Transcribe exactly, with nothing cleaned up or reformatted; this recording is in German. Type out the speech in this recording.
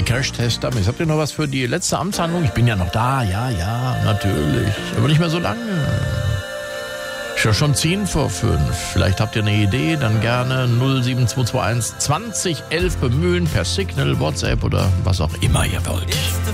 Crash-Tester. Habt ihr noch was für die letzte Amtshandlung? Ich bin ja noch da, ja, ja, natürlich. Aber nicht mehr so lange. Ist ja schon zehn vor fünf. Vielleicht habt ihr eine Idee, dann gerne null sieben zwei zwei eins zwanzig elf bemühen per Signal, WhatsApp oder was auch immer ihr wollt. It's the